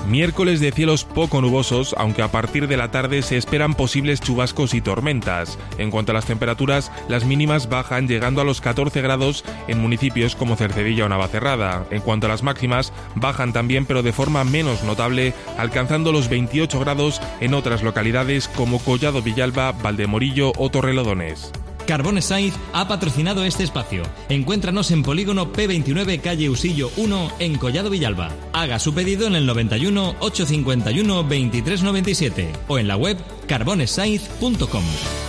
Miércoles de cielos poco nubosos, aunque a partir de la tarde se esperan posibles chubascos y tormentas. En cuanto a las temperaturas, las mínimas bajan llegando a los 14 grados en municipios como Cercedilla o Navacerrada. En cuanto a las máximas, bajan también, pero de forma menos notable, alcanzando los 28 grados en otras localidades como Collado Villalba, Valdemorillo o Torrelodones. Carbones Sainz ha patrocinado este espacio. Encuéntranos en Polígono P29, calle Usillo 1, en Collado Villalba. Haga su pedido en el 91 851 2397 o en la web carbonessainz.com.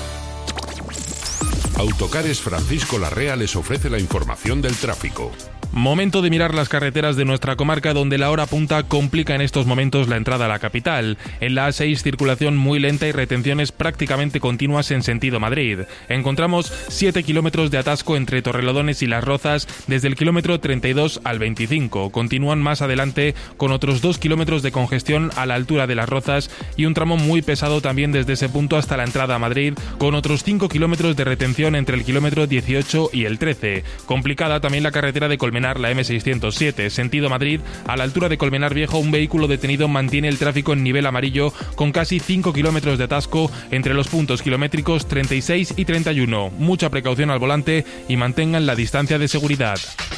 Autocares Francisco Larrea les ofrece la información del tráfico. Momento de mirar las carreteras de nuestra comarca, donde la hora punta complica en estos momentos la entrada a la capital. En la A6, circulación muy lenta y retenciones prácticamente continuas en sentido Madrid. Encontramos 7 kilómetros de atasco entre Torrelodones y Las Rozas desde el kilómetro 32 al 25. Continúan más adelante con otros 2 kilómetros de congestión a la altura de Las Rozas y un tramo muy pesado también desde ese punto hasta la entrada a Madrid, con otros 5 kilómetros de retención entre el kilómetro 18 y el 13. Complicada también la carretera de Colmenar, la M607, sentido Madrid. A la altura de Colmenar Viejo, un vehículo detenido mantiene el tráfico en nivel amarillo con casi 5 kilómetros de atasco entre los puntos kilométricos 36 y 31. Mucha precaución al volante y mantengan la distancia de seguridad.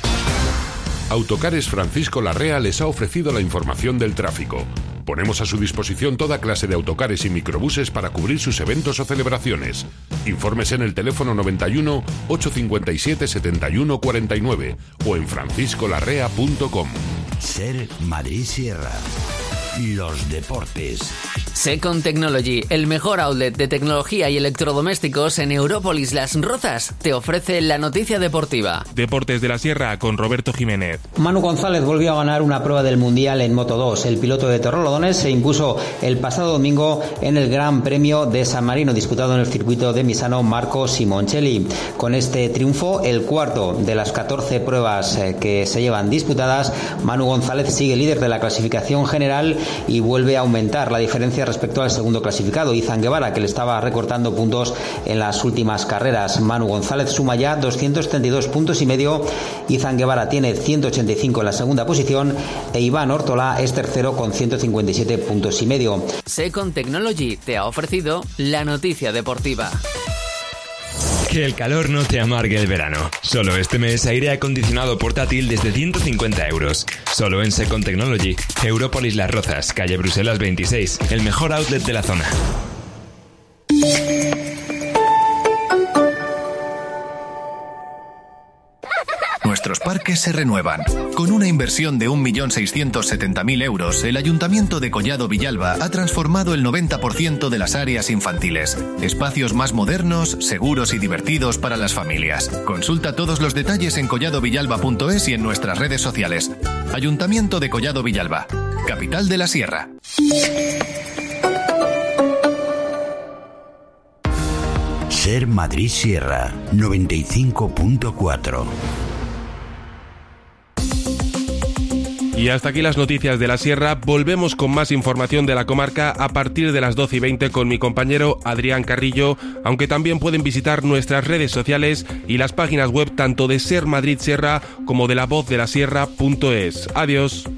Autocares Francisco Larrea les ha ofrecido la información del tráfico. Ponemos a su disposición toda clase de autocares y microbuses para cubrir sus eventos o celebraciones. Informes en el teléfono 91 857 71 49 o en franciscolarrea.com. Ser Madrid Sierra. Los deportes. Second Technology, el mejor outlet de tecnología y electrodomésticos en Európolis Las Rozas, te ofrece la noticia deportiva. Deportes de la Sierra con Roberto Jiménez. Manu González volvió a ganar una prueba del Mundial en Moto2. El piloto de Torrelodones se impuso el pasado domingo en el Gran Premio de San Marino, disputado en el circuito de Misano Marco Simoncelli. Con este triunfo, el cuarto de las 14 pruebas que se llevan disputadas, Manu González sigue líder de la clasificación general y vuelve a aumentar la diferencia respecto al segundo clasificado, Izan Guevara, que le estaba recortando puntos en las últimas carreras. Manu González suma ya 232 puntos y medio, Izan Guevara tiene 185 en la segunda posición e Iván Ortolá es tercero con 157 puntos y medio. Second Technology te ha ofrecido la noticia deportiva. Que el calor no te amargue el verano. Solo este mes aire acondicionado portátil desde 150 euros. Solo en Second Technology. Európolis Las Rozas, calle Bruselas 26. El mejor outlet de la zona. Nuestros parques se renuevan. Con una inversión de 1.670.000 euros, el Ayuntamiento de Collado Villalba ha transformado el 90% de las áreas infantiles. Espacios más modernos, seguros y divertidos para las familias. Consulta todos los detalles en colladovillalba.es y en nuestras redes sociales. Ayuntamiento de Collado Villalba, capital de la Sierra. Ser Madrid Sierra 95.4. Y hasta aquí las noticias de la Sierra. Volvemos con más información de la comarca a partir de las 12:20 con mi compañero Adrián Carrillo, aunque también pueden visitar nuestras redes sociales y las páginas web tanto de Ser Madrid Sierra como de La Voz de la Sierra.es. Adiós.